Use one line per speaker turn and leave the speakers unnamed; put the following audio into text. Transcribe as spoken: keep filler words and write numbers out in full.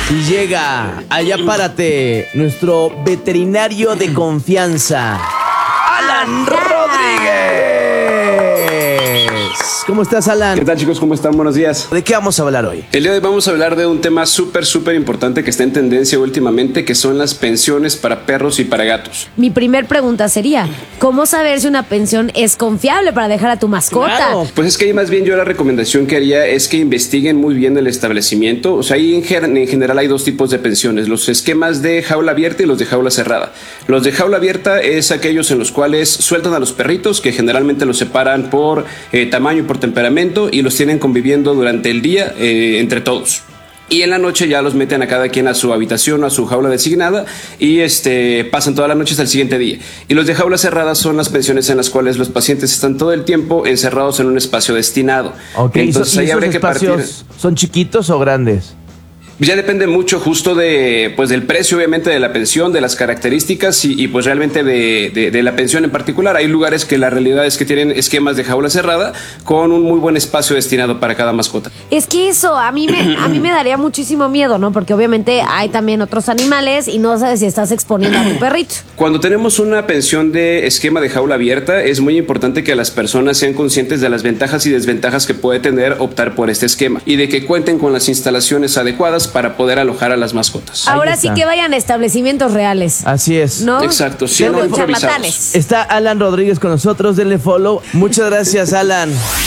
Y llega, allá párate, nuestro veterinario de confianza, Alan Rodríguez. ¿Cómo estás, Alan?
¿Qué tal, chicos? ¿Cómo están? Buenos días.
¿De qué vamos a hablar hoy?
El día de hoy vamos a hablar de un tema súper, súper importante que está en tendencia últimamente, que son las pensiones para perros y para gatos.
Mi primer pregunta sería, ¿cómo saber si una pensión es confiable para dejar a tu mascota?
Claro.
Pues es que ahí más bien yo la recomendación que haría es que investiguen muy bien el establecimiento. O sea, ahí en, ger- en general hay dos tipos de pensiones, los esquemas de jaula abierta y los de jaula cerrada. Los de jaula abierta es aquellos en los cuales sueltan a los perritos, que generalmente los separan por eh, tamaño y por temperamento, y los tienen conviviendo durante el día eh, entre todos. Y en la noche ya los meten a cada quien a su habitación o a su jaula designada y este, pasan toda la noche hasta el siguiente día. Y los de jaula cerrada son las pensiones en las cuales los pacientes están todo el tiempo encerrados en un espacio destinado.
Ok,
Entonces
¿y
ahí
esos
habría que partir.
espacios son chiquitos o grandes?
Ya depende mucho justo de, pues, del precio, obviamente, de la pensión, de las características y, y pues realmente de, de, de la pensión en particular. Hay lugares que la realidad es que tienen esquemas de jaula cerrada con un muy buen espacio destinado para cada mascota.
Es que eso a mí me a mí me daría muchísimo miedo, ¿no? Porque obviamente hay también otros animales y no sabes si estás exponiendo a tu perrito.
Cuando tenemos una pensión de esquema de jaula abierta, es muy importante que las personas sean conscientes de las ventajas y desventajas que puede tener optar por este esquema y de que cuenten con las instalaciones adecuadas para poder alojar a las mascotas.
Ahí
Ahora sí
está.
que vayan a establecimientos reales,
Así es.
¿no?
Exacto,
No
siempre
con
revisados.
charlatanes.
Está Alan Rodríguez con nosotros, denle follow. Muchas gracias, Alan.